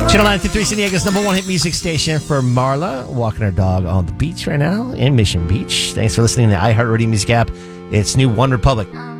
Channel 953, San Diego's number one hit music station for Marla, walking her dog on the beach right now in Mission Beach. Thanks for listening to the iHeartRadio Music app. It's new One Republic.